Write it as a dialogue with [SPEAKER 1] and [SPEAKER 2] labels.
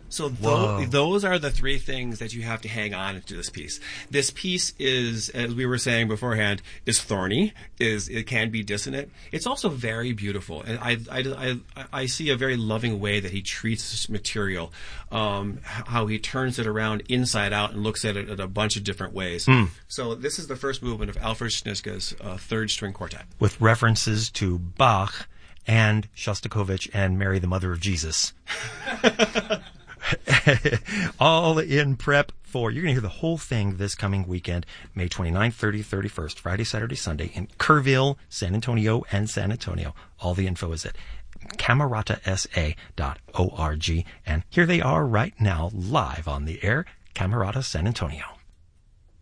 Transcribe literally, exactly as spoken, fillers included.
[SPEAKER 1] So th- those are the three things that you have to hang on to this piece. This piece is, as we were saying beforehand, is thorny, is it can be dissonant. It's also very beautiful. And I, I, I, I see a very loving way that he treats this material, um, how he turns it around inside out and looks at it in a bunch of different ways. Mm. So this is the first movement of Alfred Schnitzke's uh, third string quartet.
[SPEAKER 2] With references to Bach and Shostakovich and Mary, the Mother of Jesus. All in prep for, you're going to hear the whole thing this coming weekend, May twenty-ninth, thirtieth, thirty-first, Friday, Saturday, Sunday, in Kerrville, San Antonio, and San Antonio. All the info is at camerata s a dot org. And here they are right now, live on the air, Camerata San Antonio.